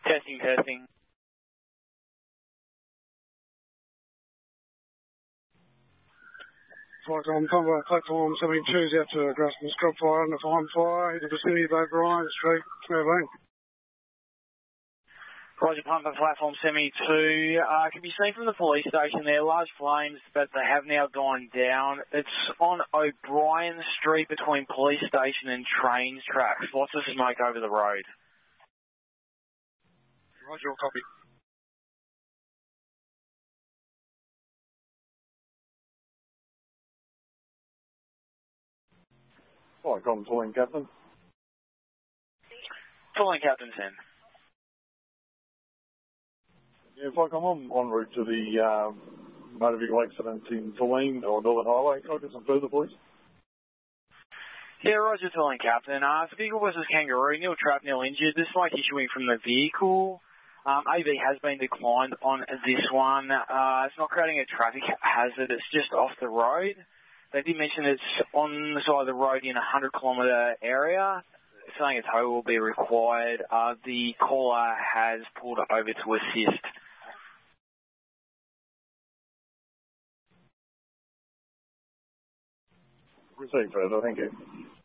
Testing, testing. Flight on Convoy platform 72 is out to Grafton's drop fire under fine fire in the vicinity of O'Brien Street, Mervyn. Roger, pump at platform 72. Can be seen from the police station there, large flames, but they have now gone down. It's on O'Brien Street between police station and trains tracks. Lots of smoke over the road. Roger, all copy. Hi, Colin Tooling, Captain. Tooling, Captain, Sen. Yeah, if I'm en route to the motor vehicle accident in Tooling or Northern Highway, can I get some further, please? Yeah, Roger, Tooling, Captain. It's vehicle versus Kangaroo, nil trapped, nil injured. This smoke issuing from the vehicle. AV has been declined on this one. It's not creating a traffic hazard. It's just off the road. They did mention it's on the side of the road in a 100-kilometre area, saying a tow will be required. The caller has pulled over to assist. Proceed further, thank you.